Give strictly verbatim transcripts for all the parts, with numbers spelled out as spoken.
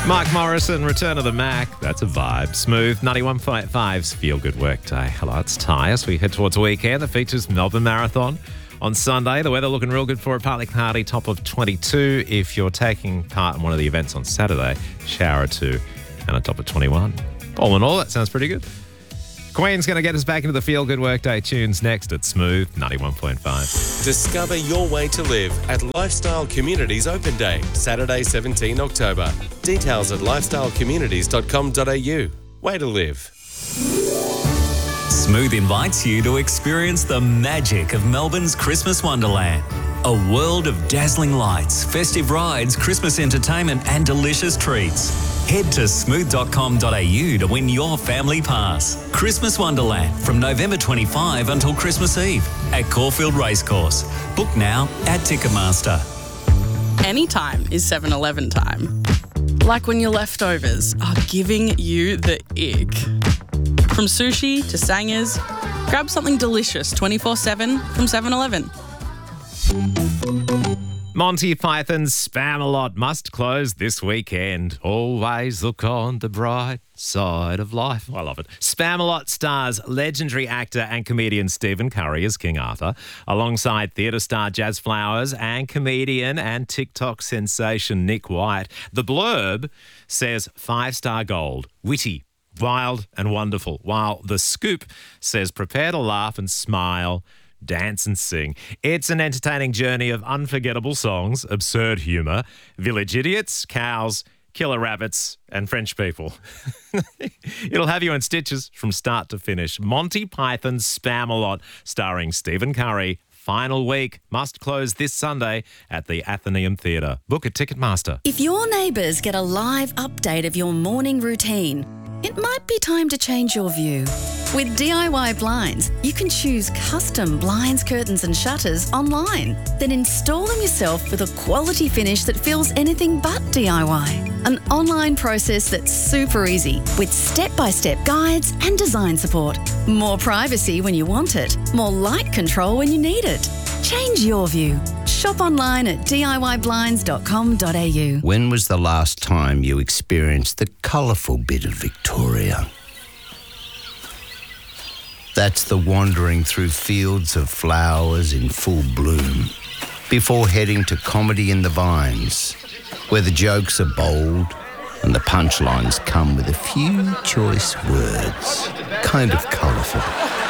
Mark Morrison, Return of the Mac. That's a vibe. Smooth. ninety-one point five's Feel Good Workday. Hello, it's Ty as we head towards a weekend that features Melbourne Marathon on Sunday. The weather looking real good for a partly cloudy top of twenty-two. If you're taking part in one of the events on Saturday, shower two and a top of twenty-one. All in all, that sounds pretty good. Queen's going to get us back into the Feel Good Workday tunes next at Smooth ninety-one point five. Discover your way to live at Lifestyle Communities Open Day, Saturday, seventeenth October. Details at lifestyle communities dot com dot a u. Way to live. Smooth invites you to experience the magic of Melbourne's Christmas Wonderland. A world of dazzling lights, festive rides, Christmas entertainment and delicious treats. Head to smooth dot com dot a u to win your family pass. Christmas Wonderland from November twenty-fifth until Christmas Eve at Caulfield Racecourse. Book now at Ticketmaster. Anytime is seven eleven time. Like when your leftovers are giving you the ick. From sushi to sangers, grab something delicious twenty-four seven from seven eleven. Monty Python's Spamalot must close this weekend. Always look on the bright side of life. I love it. Spamalot stars legendary actor and comedian Stephen Curry as King Arthur, alongside theatre star Jazz Flowers and comedian and TikTok sensation Nick White. The blurb says five-star gold, witty, wild and wonderful, while the scoop says prepare to laugh and smile, dance and sing. It's an entertaining journey of unforgettable songs, absurd humour, village idiots, cows, killer rabbits and French people. It'll have you in stitches from start to finish. Monty Python's Spamalot, starring Stephen Curry. Final week must close this Sunday at the Athenaeum Theatre. Book at Ticketmaster. If your neighbours get a live update of your morning routine, it might be time to change your view. With D I Y Blinds, you can choose custom blinds, curtains and shutters online. Then install them yourself with a quality finish that feels anything but D I Y. An online process that's super easy with step-by-step guides and design support. More privacy when you want it. More light control when you need it. Change your view. Shop online at d i y blinds dot com dot a u. When was the last time you experienced the colourful bit of Victoria? That's the wandering through fields of flowers in full bloom, before heading to Comedy in the Vines, where the jokes are bold and the punchlines come with a few choice words, kind of colourful.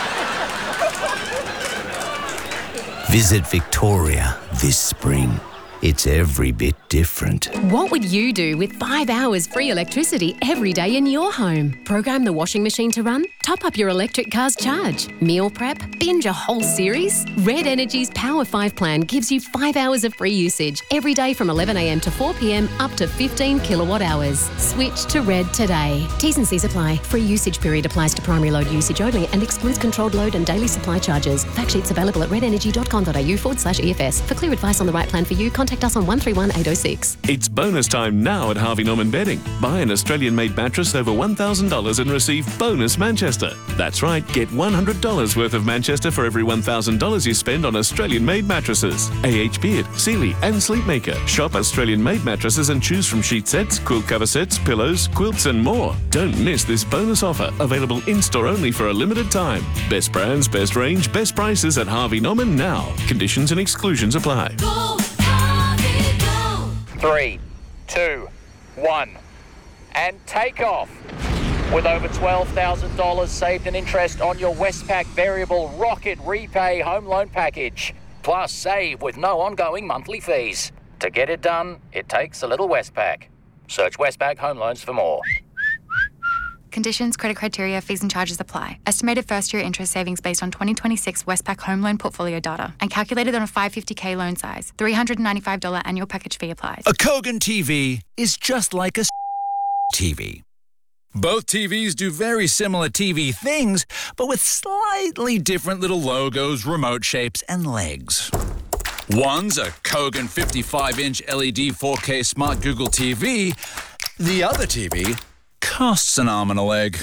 Visit Victoria this spring. It's every bit different. What would you do with five hours free electricity every day in your home? Program the washing machine to run? Top up your electric car's charge? Meal prep? Binge a whole series? Red Energy's Power five plan gives you five hours of free usage every day from eleven a m to four p m up to fifteen kilowatt hours. Switch to Red today. T's and C's apply. Free usage period applies to primary load usage only and excludes controlled load and daily supply charges. Fact sheets available at red energy dot com dot a u forward slash E F S. For clear advice on the right plan for you, contact us on one three one eight oh six. It's bonus time now at Harvey Norman Bedding. Buy an Australian-made mattress over one thousand dollars and receive bonus Manchester. That's right, get one hundred dollars worth of Manchester for every one thousand dollars you spend on Australian-made mattresses. A H Beard, Sealy and Sleepmaker. Shop Australian-made mattresses and choose from sheet sets, quilt cover sets, pillows, quilts and more. Don't miss this bonus offer, available in-store only for a limited time. Best brands, best range, best prices at Harvey Norman now. Conditions and exclusions apply. Go, Harvey, go. Three, two, one, and take off. With over twelve thousand dollars saved in interest on your Westpac Variable Rocket Repay Home Loan Package. Plus, save with no ongoing monthly fees. To get it done, it takes a little Westpac. Search Westpac Home Loans for more. Conditions, credit criteria, fees and charges apply. Estimated first-year interest savings based on twenty twenty-six Westpac Home Loan Portfolio data and calculated on a five hundred fifty thousand loan size. three hundred ninety-five dollars annual package fee applies. A Kogan T V is just like a T V. Both T Vs do very similar T V things, but with slightly different little logos, remote shapes, and legs. One's a Kogan fifty-five inch L E D four K Smart Google T V. The other T V costs an arm and a leg.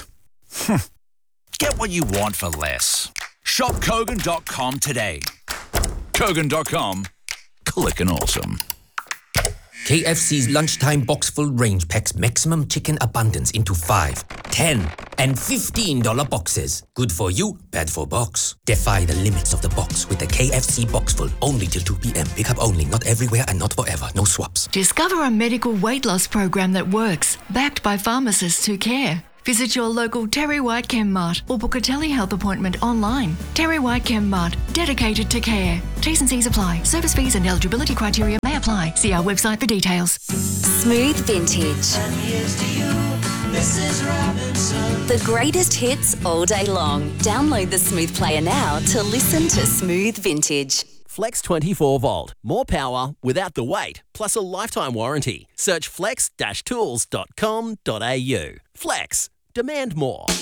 Get what you want for less. Shop Kogan dot com today. Kogan dot com. Clickin' awesome. K F C's lunchtime box-full range packs maximum chicken abundance into five, ten, and fifteen dollar boxes. Good for you, bad for box. Defy the limits of the box with the K F C box-full. Only till two p.m. Pick up only, not everywhere and not forever. No swaps. Discover a medical weight loss program that works, backed by pharmacists who care. Visit your local Terry White Chem Mart or book a telehealth appointment online. Terry White Chem Mart, dedicated to care. T's and C's apply. Service fees and eligibility criteria may apply. See our website for details. Smooth Vintage. The greatest hits all day long. Download the Smooth Player now to listen to Smooth Vintage. Flex twenty-four volt. More power without the weight, plus a lifetime warranty. Search flex dash tools dot com dot a u. Flex. Demand more.